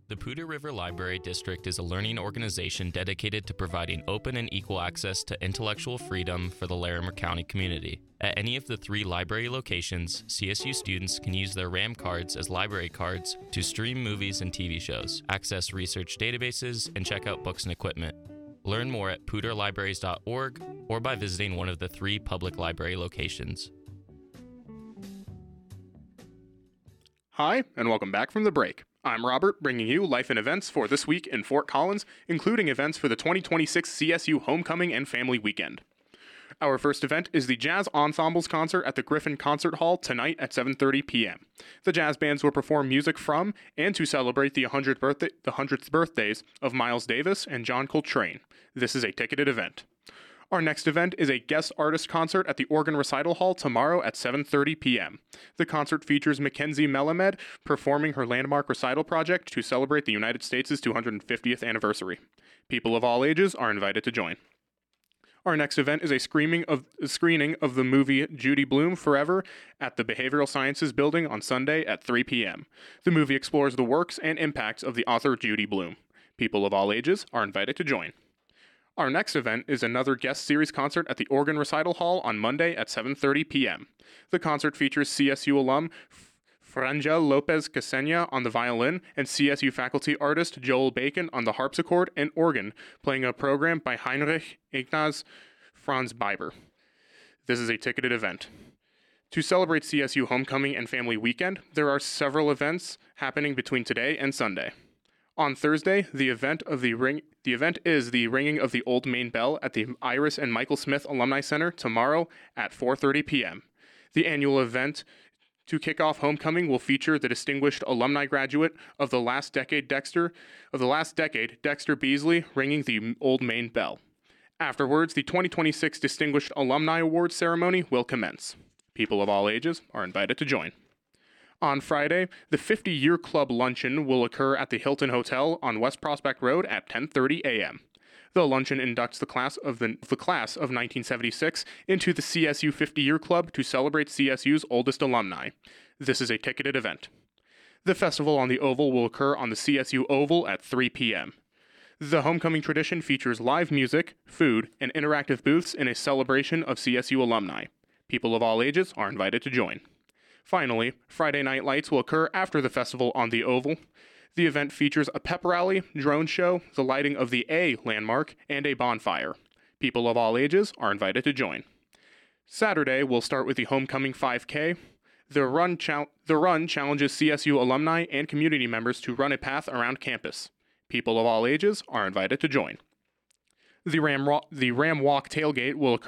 The Poudre River Library District is a learning organization dedicated to providing open and equal access to intellectual freedom for the Larimer County community. At any of the 3 library locations, CSU students can use their RAM cards as library cards to stream movies and TV shows, access research databases, and check out books and equipment. Learn more at poudrelibraries.org or by visiting one of the 3 public library locations. Hi, and welcome back from the break. I'm Robert, bringing you life and events for this week in Fort Collins, including events for the 2026 CSU Homecoming and Family Weekend. Our first event is the Jazz Ensembles concert at the Griffin Concert Hall tonight at 7:30 p.m. The jazz bands will perform music from and to celebrate the 100th birthdays of Miles Davis and John Coltrane. This is a ticketed event. Our next event is a guest artist concert at the Organ Recital Hall tomorrow at 7:30 p.m. The concert features Mackenzie Melamed performing her landmark recital project to celebrate the United States' 250th anniversary. People of all ages are invited to join. Our next event is a screening of the movie Judy Blume Forever at the Behavioral Sciences Building on Sunday at 3 p.m. The movie explores the works and impacts of the author Judy Blume. People of all ages are invited to join. Our next event is another guest series concert at the Organ Recital Hall on Monday at 7:30 p.m. The concert features CSU alum Frangel Lopez Casena on the violin and CSU faculty artist Joel Bacon on the harpsichord and organ, playing a program by Heinrich Ignaz Franz Biber. This is a ticketed event. To celebrate CSU Homecoming and Family Weekend, there are several events happening between today and Sunday. On Thursday, the event is the ringing of the Old Main Bell at the Iris and Michael Smith Alumni Center tomorrow at 4:30 p.m. The annual event to kick off homecoming will feature the distinguished alumni graduate of the last decade, Dexter Beasley, ringing the Old Main Bell. Afterwards, the 2026 Distinguished Alumni Awards ceremony will commence. People of all ages are invited to join. On Friday, the 50-Year Club Luncheon will occur at the Hilton Hotel on West Prospect Road at 10:30 a.m. The luncheon inducts the class of 1976 into the CSU 50-Year Club to celebrate CSU's oldest alumni. This is a ticketed event. The festival on the Oval will occur on the CSU Oval at 3 p.m. The homecoming tradition features live music, food, and interactive booths in a celebration of CSU alumni. People of all ages are invited to join. Finally, Friday night lights will occur after the festival on the Oval. The event features a pep rally, drone show, the lighting of the A landmark, and a bonfire. People of all ages are invited to join. Saturday will start with the Homecoming 5K. The run challenges CSU alumni and community members to run a path around campus. People of all ages are invited to join. The Ram Walk tailgate will occur